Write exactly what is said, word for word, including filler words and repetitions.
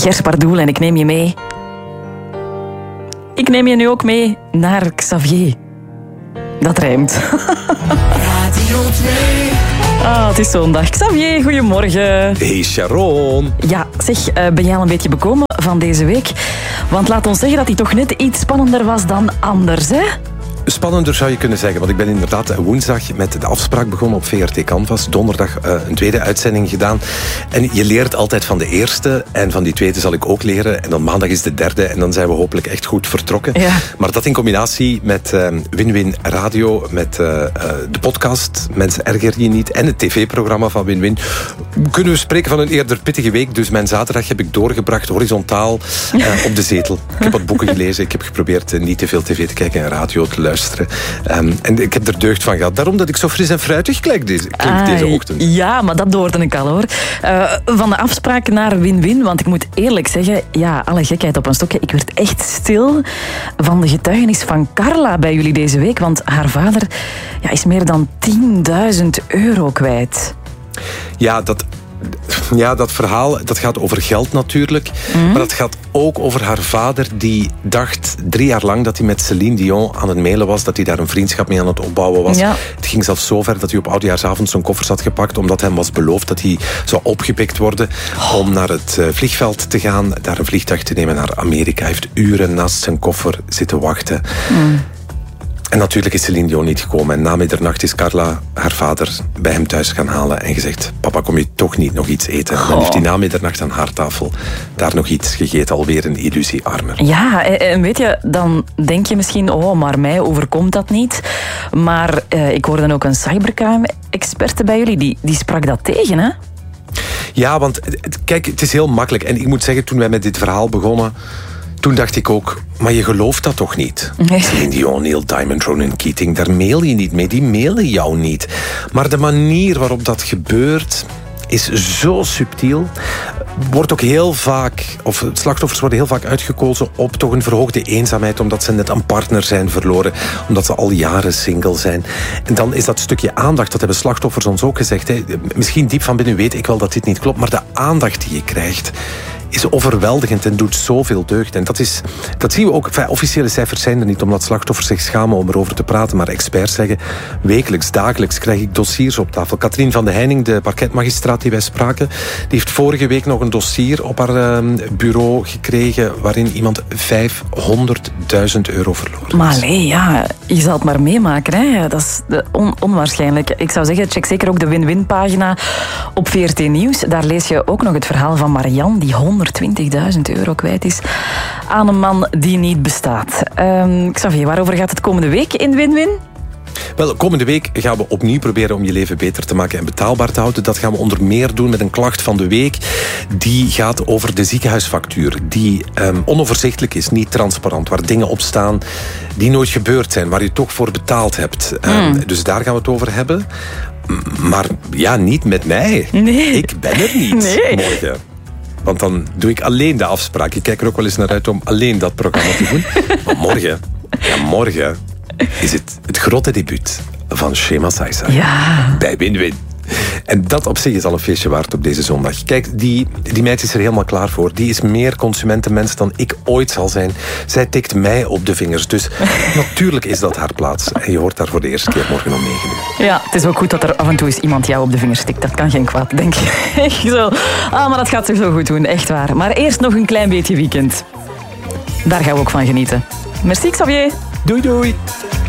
Gers Pardoel en ik neem je mee. Ik neem je nu ook mee naar Xavier. Dat rijmt. Radio twee. Ah, het is zondag. Xavier, goedemorgen. Hey Sharon. Ja, zeg, ben jij al een beetje bekomen van deze week? Want laat ons zeggen dat die toch net iets spannender was dan anders, hè? Spannender zou je kunnen zeggen, want ik ben inderdaad woensdag met de afspraak begonnen op V R T Canvas. Donderdag uh, een tweede uitzending gedaan. En je leert altijd van de eerste en van die tweede zal ik ook leren. En dan maandag is de derde en dan zijn we hopelijk echt goed vertrokken. Ja. Maar dat in combinatie met uh, Win-Win Radio, met uh, uh, de podcast Mensen Erger Je Niet en het tv-programma van Win-Win, kunnen we spreken van een eerder pittige week. Dus mijn zaterdag heb ik doorgebracht horizontaal uh, op de zetel. Ik heb wat boeken gelezen, ik heb geprobeerd uh, niet te veel tv te kijken en radio te luisteren. Um, en ik heb er deugd van gehad. Daarom dat ik zo fris en fruitig klink deze, klink deze ochtend. Ja, maar dat hoorde ik al, hoor. Uh, van de afspraak naar Win-Win, want ik moet eerlijk zeggen, ja, alle gekheid op een stokje, ik werd echt stil van de getuigenis van Carla bij jullie deze week, want haar vader ja, is meer dan tienduizend euro kwijt. Ja, dat... Ja, dat verhaal dat gaat over geld natuurlijk. Mm. Maar dat gaat ook over haar vader die dacht drie jaar lang dat hij met Céline Dion aan het mailen was. Dat hij daar een vriendschap mee aan het opbouwen was. Ja. Het ging zelfs zo ver dat hij op oudejaarsavond zijn koffers had gepakt. Omdat hem was beloofd dat hij zou opgepikt worden. Oh. Om naar het vliegveld te gaan. Daar een vliegtuig te nemen naar Amerika. Hij heeft uren naast zijn koffer zitten wachten. Mm. En natuurlijk is Céline Dion niet gekomen. En na middernacht is Carla haar vader bij hem thuis gaan halen en gezegd: papa, kom je toch niet nog iets eten? En dan heeft hij na middernacht aan haar tafel daar nog iets gegeten. Alweer een illusiearmer. Ja, en weet je, dan denk je misschien: oh, maar mij overkomt dat niet. Maar uh, ik hoorde ook een cybercrime-experte bij jullie. Die, die sprak dat tegen, hè? Ja, want kijk, het is heel makkelijk. En ik moet zeggen, toen wij met dit verhaal begonnen, toen dacht ik ook, maar je gelooft dat toch niet? Nee. Céline Dion, Neil Diamond, Ronan Keating, daar mail je niet mee. Die mailen jou niet. Maar de manier waarop dat gebeurt is zo subtiel. Wordt ook heel vaak, of slachtoffers worden heel vaak uitgekozen op toch een verhoogde eenzaamheid, omdat ze net een partner zijn verloren, omdat ze al jaren single zijn. En dan is dat stukje aandacht, dat hebben slachtoffers ons ook gezegd. Hè. Misschien diep van binnen weet ik wel dat dit niet klopt, maar de aandacht die je krijgt is overweldigend en doet zoveel deugd. En dat, is, dat zien we ook. Enfin, officiële cijfers zijn er niet, omdat slachtoffers zich schamen om erover te praten. Maar experts zeggen, wekelijks, dagelijks krijg ik dossiers op tafel. Katrien van de Heining, de parquetmagistraat die wij spraken, die heeft vorige week nog een dossier op haar uh, bureau gekregen waarin iemand vijfhonderdduizend euro verloren is. Maar nee, ja, je zal het maar meemaken. Hè. Dat is on- onwaarschijnlijk. Ik zou zeggen, check zeker ook de Win-Win-pagina op V R T Nieuws. Daar lees je ook nog het verhaal van Marianne, die honderdtwintigduizend euro kwijt is aan een man die niet bestaat. Um, Xavier, waarover gaat het komende week in Win-Win? Wel, komende week gaan we opnieuw proberen om je leven beter te maken en betaalbaar te houden. Dat gaan we onder meer doen met een klacht van de week. Die gaat over de ziekenhuisfactuur. Die um, onoverzichtelijk is, niet transparant. Waar dingen op staan die nooit gebeurd zijn. Waar je toch voor betaald hebt. Um, mm. Dus daar gaan we het over hebben. Maar ja, niet met mij. Nee. Ik ben er niet nee. morgen. Want dan doe ik alleen de afspraak. Ik kijk er ook wel eens naar uit om alleen dat programma te doen. Maar morgen, ja, morgen is het het grote debuut van Shema Saisai. Ja. Bij Win-Win. En dat op zich is al een feestje waard op deze zondag. Kijk, die, die meid is er helemaal klaar voor. Die is meer consumentenmens dan ik ooit zal zijn. Zij tikt mij op de vingers. Dus natuurlijk is dat haar plaats. En je hoort haar voor de eerste keer morgen om negen uur. Ja, het is ook goed dat er af en toe eens iemand jou op de vingers tikt. Dat kan geen kwaad, denk ik. Echt zo. Ah, maar dat gaat zich zo goed doen, echt waar. Maar eerst nog een klein beetje weekend. Daar gaan we ook van genieten. Merci, Xavier. Doei, doei.